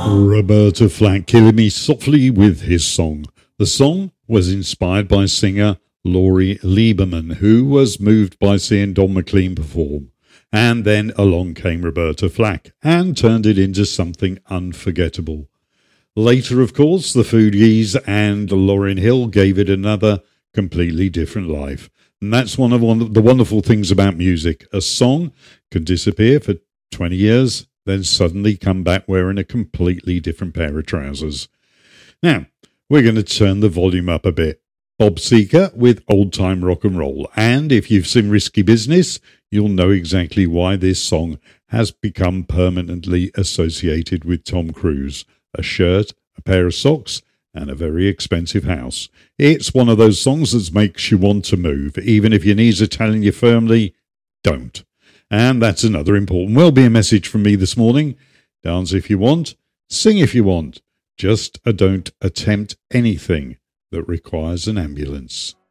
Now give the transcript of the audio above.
Roberta Flack killing me softly with his song. The song was inspired by singer Laurie Lieberman, who was moved by seeing Don McLean perform. And then along came Roberta Flack and turned it into something unforgettable. Later, of course, the Fugees and Lauryn Hill gave it another completely different life. And that's one of the wonderful things about music. A song can disappear for 20 years, then suddenly come back wearing a completely different pair of trousers. Now, we're going to turn the volume up a bit. Bob Seger with Old Time Rock and Roll. And if you've seen Risky Business, you'll know exactly why this song has become permanently associated with Tom Cruise. A shirt, a pair of socks, and a very expensive house. It's one of those songs that makes you want to move, even if your knees are telling you firmly, don't. And that's another important well-being message from me this morning. Dance if you want, sing if you want. Just don't attempt anything that requires an ambulance.